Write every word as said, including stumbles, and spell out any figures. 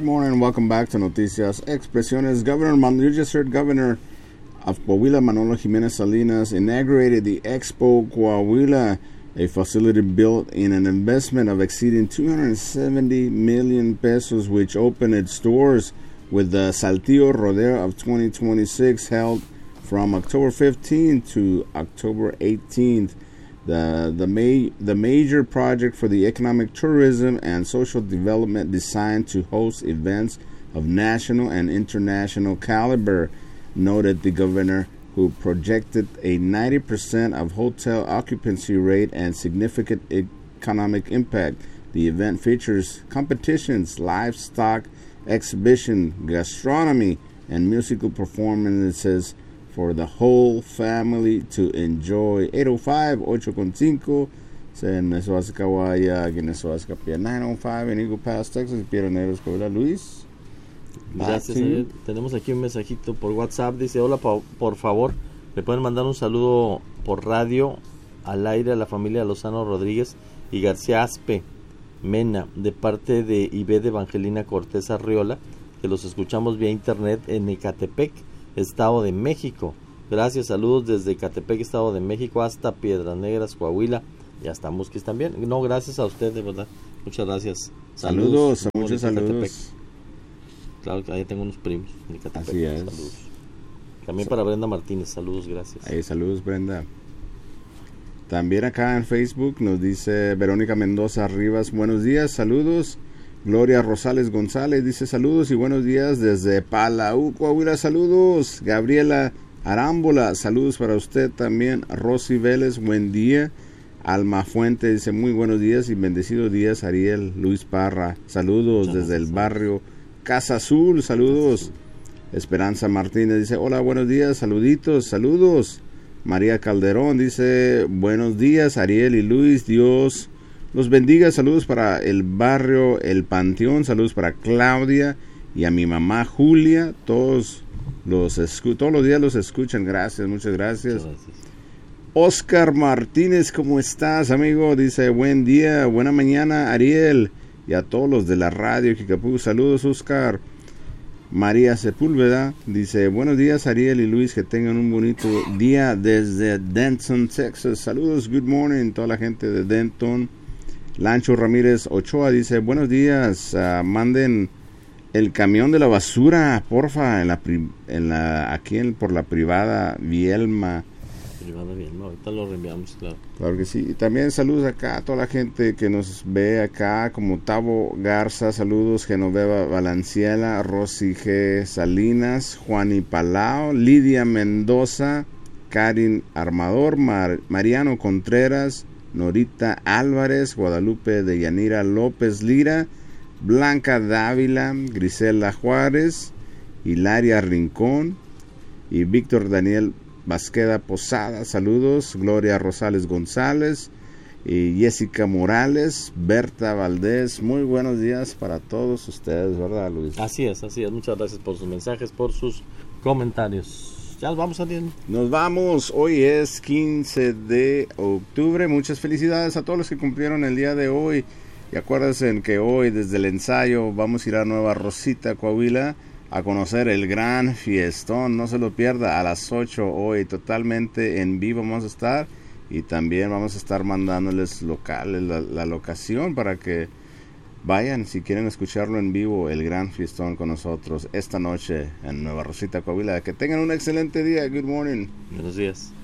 Good morning and welcome back to Noticias Expresiones. Governor, Man- you just heard Governor of Coahuila, Manolo Jimenez Salinas, inaugurated the Expo Coahuila, a facility built in an investment of exceeding two hundred seventy million pesos, which opened its doors with the Saltillo Rodeo of twenty twenty-six, held from October fifteenth to October eighteenth. The the ma- the major project for the economic, tourism, and social development designed to host events of national and international caliber, noted the governor, who projected a ninety percent of hotel occupancy rate and significant economic impact. The event features competitions, livestock exhibition, gastronomy, and musical performances for the whole family to enjoy. eight oh five, eight five, en Nesoasca, Guaya, Guinesoasca, Pia, nine oh five en Eagle Pass, Texas, Pioneros, Coahuila. Luis. Gracias, señor. Tenemos aquí un mensajito por WhatsApp. Dice: hola, pa- por favor, me pueden mandar un saludo por radio al aire a la familia Lozano Rodríguez y García Aspe Mena, de parte de Ivette Evangelina Cortés Arriola, que los escuchamos vía internet en Ecatepec, Estado de México. Gracias, saludos desde Ecatepec, Estado de México, hasta Piedras Negras, Coahuila, y hasta Musquis también. No, gracias a usted, de verdad. Muchas gracias. Saludos, saludos muchos saludos. Claro que ahí tengo unos primos en Ecatepec. Así es. Saludos. También para Brenda Martínez, saludos, gracias. Hey, saludos, Brenda. También acá en Facebook nos dice Verónica Mendoza Rivas, buenos días, saludos. Gloria Rosales González dice saludos y buenos días desde Palau, Coahuila, saludos. Gabriela Arámbola, saludos para usted también. Rosy Vélez, buen día. Alma Fuente dice muy buenos días y bendecidos días. Ariel Luis Parra, saludos Muchas desde gracias, el barrio Casa Azul, saludos. Casa Azul. Esperanza Martínez dice hola, buenos días, saluditos, saludos. María Calderón dice buenos días Ariel y Luis, Dios los bendiga, saludos para el barrio El Panteón, saludos para Claudia y a mi mamá Julia, todos los escu- todos los días los escuchan, gracias, muchas gracias. Muchas gracias. Oscar Martínez, ¿cómo estás, amigo? Dice buen día, buena mañana Ariel y a todos los de la radio Kikapú, saludos Oscar. María Sepúlveda dice buenos días Ariel y Luis, que tengan un bonito día desde Denton, Texas, saludos, good morning toda la gente de Denton. Lancho Ramírez Ochoa dice buenos días, uh, manden el camión de la basura porfa en la, pri- en la aquí en, por la privada Vielma. Privada Vielma, ahorita lo reenviamos, claro. Claro que sí. Y también saludos acá a toda la gente que nos ve acá, como Tavo Garza, saludos, Genoveva Valenciela, Rosy G. Salinas, Juani Palao, Lidia Mendoza, Karin Armador, Mar- Mariano Contreras, Norita Álvarez, Guadalupe de Yanira López Lira, Blanca Dávila, Grisela Juárez, Hilaria Rincón y Víctor Daniel Vasqueda Posada, saludos. Gloria Rosales González y Jessica Morales, Berta Valdés, muy buenos días para todos ustedes, ¿verdad, Luis? Así es, así es, muchas gracias por sus mensajes, por sus comentarios. Ya nos vamos, Ariel. Nos vamos, hoy es quince de octubre, muchas felicidades a todos los que cumplieron el día de hoy, y acuérdense que hoy desde el ensayo vamos a ir a Nueva Rosita, Coahuila, a conocer el gran fiestón, no se lo pierda, a las ocho hoy, totalmente en vivo vamos a estar, y también vamos a estar mandándoles locales, la, la locación para que vayan si quieren escucharlo en vivo, el gran fiestón con nosotros esta noche en Nueva Rosita, Coahuila. Que tengan un excelente día. Good morning. Buenos días.